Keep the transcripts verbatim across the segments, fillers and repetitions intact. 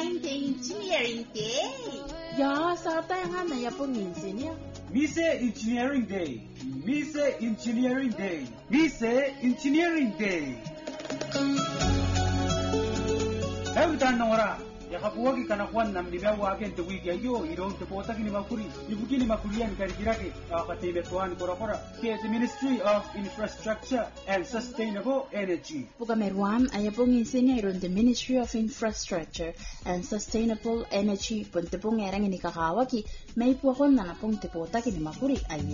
find the engineering day. Ya, sa tayo nga na yapong engineer. Mise Engineering Day. Mise Engineering Day. Mise Engineering Day. Ew tanora. Yakapuwagi kanakuan nam limewa agen te wiki ayo irong te pota kini makuri. Ibukini makurian kari kirake akatebe tuan kora-kora. Ke the Ministry of Infrastructure and Sustainable Energy. Pugamerwan ayapong engineer on the Ministry of Infrastructure and Sustainable Energy pun te pong erang ini kakawaki may puakon na napong te pota kini makuri ayo.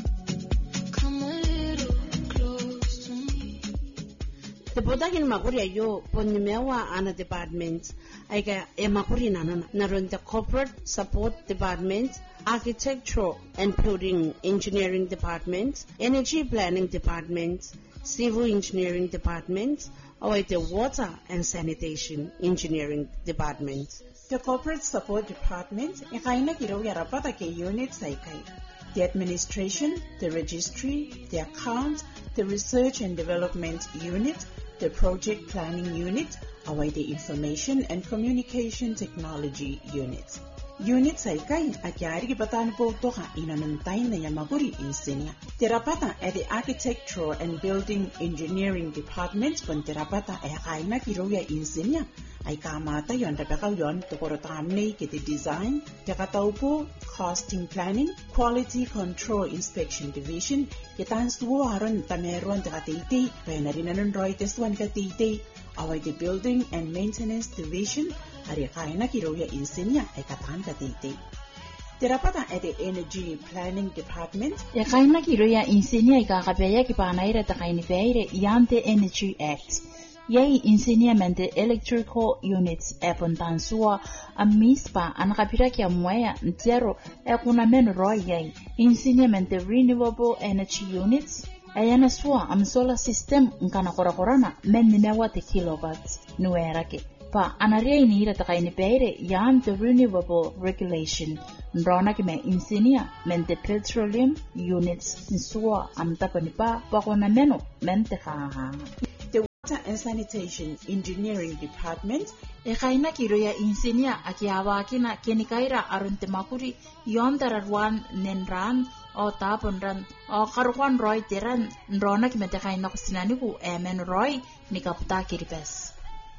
Te pota kini makuri ayo pun nimewa ana department. Aiga emakuri nana naron the corporate support department, architectural and building engineering department, energy planning department, civil engineering department, or the water and sanitation engineering department. The corporate support department ikaina kiro yarapata ke units aikai. The administration, the registry, the account, the research and development unit, the project planning unit, away the information and communication technology unit. Units ay kay akyari batan po to ka inanantay na yamaguri insinya. Terapata at the architectural and building engineering department pun terapata ay kay na kiroya insinya ay kamata yon tapakaw yon tukorotamne kiti design, tekataw po costing planning, quality control inspection division, kitan suwaron tameruan tekatiti, kaya na rin anong roy testuan katiti, away the building and maintenance division, ari kaya na kiroya insinya ay katan katiti. Terapata at the energy planning department, ya kaya na kiroya insinya ay kakapaya kipanaira takainifeire yante Energy Act. Yay enseñamiento electrical units epontansua a mispa anakapira kia mwaya ntero e kuna men roy yay enseñamiento renewable energy units ayana sua am solar system nkana korakorana men nimewa te kilowatts nuerake pa anaria inira takaini peire yan the renewable regulation ndrona kime enseña mente petroleum units nsua am tapanipa pa kuna meno mente kaha. Water and Sanitation Engineering Department ekaina kiroya insinia akiawa kina kenikaira arunte makuri yondararwan nenran o taponran o karwan roy teran ndrona kimetekaina kusinaniku emen roy nikapta kiripes.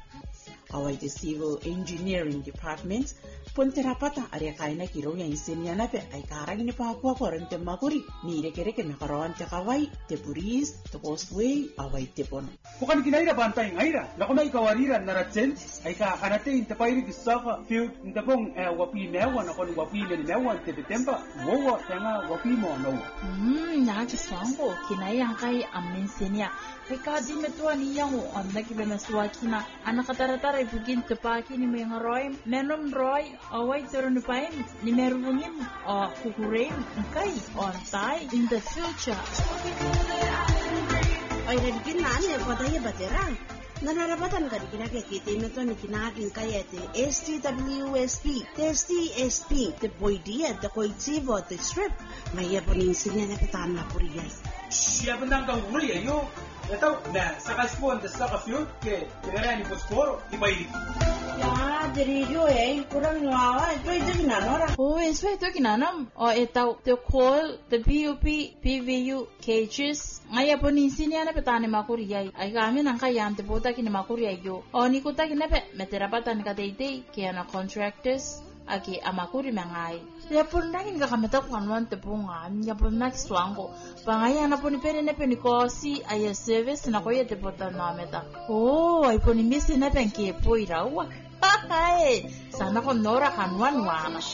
Away the Civil Engineering Department Ponterapata Ariakaina Kiroya insinia nape ay karang ni papua korante makuri ni rekere ke nakaroan te kawai te puris te causeway away te pon. Bukan kinaira bantay ngaira nakunay kawarira naratsen ay ka kanate inte pairi kisaka field inte pong wapi mewa nakon wapi men mewa te tempa wowa tanga wapi mo no. Hmm nakiswango kinaya kai aminsinia Ika di metua ni yang on lagi bemasua kina anak kata-kata ibugin tepaki ni mengaroy menom roy awai turun paim ni merungin o kukurein kai on tai in the future. Ay nagkin na niya patay baterang. Nanarapatan ka dikina kay kiti meto ni kinagin kayete S T W S P, S T S P, the boy dia the koitivo the strip. Maya poning sinya na petan na puriyay. Siya benang kang uli ayo. Ito, na, saka spawn, the saka fuel, ke, kinara ni Posporo, ibaili. Ya, dirijo eh, kurang ngawa, ito ito ginanora. Oh, eso ito ginanam. O ito, the coil, the P U P, P V U, cages. Ngaya po ni sinya na petani makuriyay. Ay kami nang kayam, te puta kini makuriyay yo. O ni kuta kinape, meterapatan kataytay, kaya na contractors, aki amakuri mangay. Ya pun nangin ka kameta kwanwan te pungan, ya pun nak swango. Pangaya na pun pere ne peni kosi aya service na koye te pota na meta. Oh, ay pun misi na penki po irawa. Hahae, sana kon nora kanwan wana.